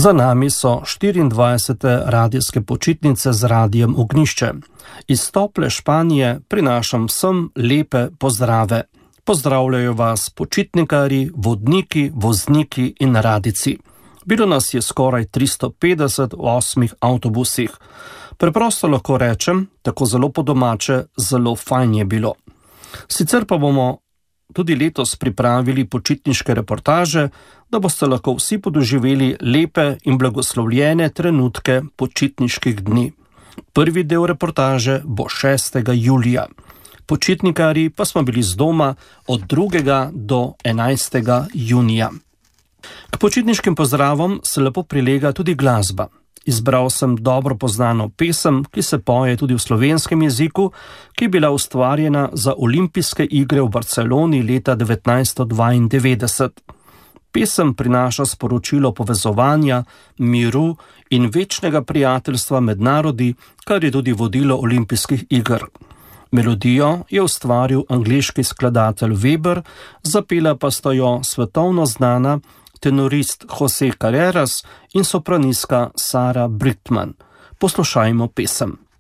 Za nami so 24. radijske počitnice z Radijem Ognjišče. Iz tople Španije prinašam vsem lepe pozdrave. Pozdravljajo vas počitnikarji, vodniki, vozniki in radijci. Bilo nas je skoraj 350 v 8 avtobusih. Preprosto lahko rečem, tako zelo po domače, zelo fajn je bilo. Sicer pa bomo tudi letos pripravili počitniške reportaže, da boste lahko vsi podoživeli lepe in blagoslovljene trenutke počitniških dni. Prvi del reportaže bo 6. julija. Počitnikarji pa smo bili z doma od 2. do 11. junija. K počitniškim pozdravom se lepo prilega tudi glasba. Izbral sem dobro poznano pesem, ki se poje tudi v slovenskem jeziku, ki je bila ustvarjena za olimpijske igre v Barceloni leta 1992. Pesem prinaša sporočilo povezovanja, miru in večnega prijateljstva med narodi, kar je tudi vodilo olimpijskih iger. Melodijo je ustvaril angleški skladatelj Weber, zapela pa sta jo svetovno znana tenorist José Carreras in sopranistka Sara Brickman. Poslušajmo pesem.